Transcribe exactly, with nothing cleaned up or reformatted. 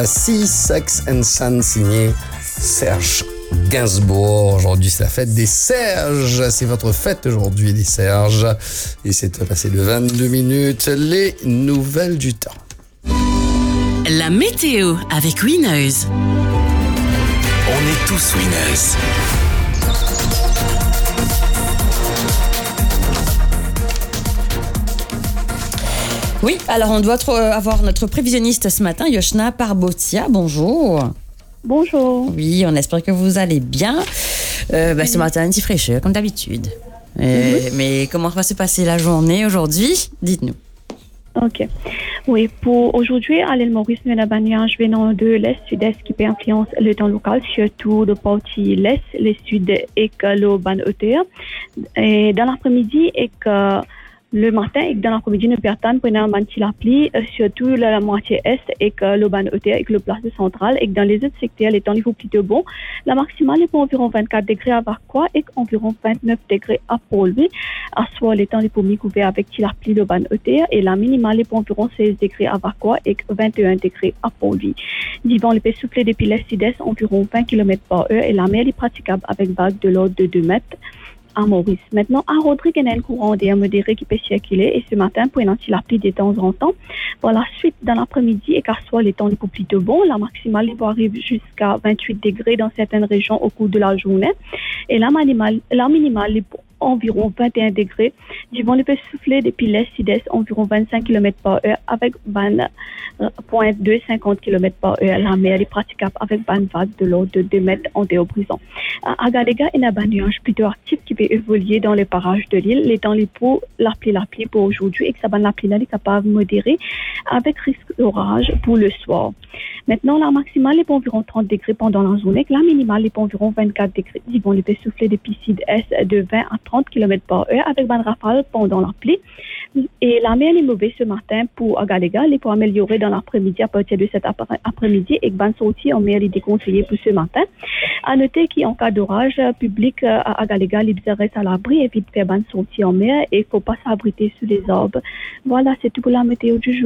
Sea, Sex and Sun, signé Serge Gainsbourg. Aujourd'hui, c'est la fête des Serges. C'est votre fête aujourd'hui, les Serges. Et c'est passé de vingt-deux minutes. Les nouvelles du temps. La météo avec Winners. On est tous Winners. Oui, alors on doit avoir notre prévisionniste ce matin, Yoshna Parbotia. Bonjour. Bonjour. Oui, on espère que vous allez bien. Euh, bah, ce matin, un petit fraîcheur, comme d'habitude. Euh, mm-hmm. Mais comment va se passer la journée aujourd'hui? Dites-nous. Ok. Oui, pour aujourd'hui, à l'île Maurice, nous avons un venant de l'est-sud-est qui peut influencer le temps local, surtout de partie l'est, le sud et que le ban hauteur. Et dans l'après-midi, et que le matin et dans l'après-midi, nous perdons pour un manti la pluie, surtout la moitié est et que le ban hauteur et que le place central et que dans les autres secteurs, les temps niveau plutôt bon. La maximale est pour environ vingt-quatre degrés à Varquois et environ vingt-neuf degrés à Pau-Louis. À soir, les temps les pommiers couverts avec la pluie le ban hauteur et la minimale est pour environ seize degrés à Varquois et vingt et un degrés à Pau-Louis. Divan, les peut souffler depuis l'est-sud-est environ vingt kilomètres par heure et la mer est praticable avec vagues de l'ordre de deux mètres. À Maurice. Maintenant, à Rodrigue, il y a un courant d'air modéré qui peut circuler et ce matin, pour une la pluie de temps en temps. Par la suite, dans l'après-midi et qu'à soir, les temps sont plutôt bons. La maximale arrive jusqu'à vingt-huit degrés dans certaines régions au cours de la journée. Et la minimale, la minimale est environ vingt et un degrés. Du vent, il peut souffler depuis l'est-sud-est environ vingt-cinq kilomètres par heure avec vingt virgule deux à cinquante kilomètres par heure. La mer est praticable avec vingt vagues de l'ordre de deux mètres en dehors brisant. À Gadega, il y a un nuage plutôt actif qui peut évoluer dans les parages de l'île. Les temps les pour la pluie, la pluie pour aujourd'hui et que ça va la pluie là est capable de modérer avec risque d'orage pour le soir. Maintenant, la maximale est pour environ trente degrés pendant la journée. La minimale est pour environ vingt-quatre degrés. Ils vont les peut souffler depuis sud-est de vingt à trente kilomètres par heure avec vingt rafales pendant la pluie. Et la mer est mauvaise ce matin pour Agalega. Elle est pour améliorer dans l'après-midi à partir de cet après-midi et que bonne sortie en mer est déconseillée pour ce matin. À noter qu'en cas d'orage public à Agalega, les reste à l'abri, évite de faire bonne sortie en mer et il ne faut pas s'abriter sous les arbres. Voilà, c'est tout pour la météo du jour.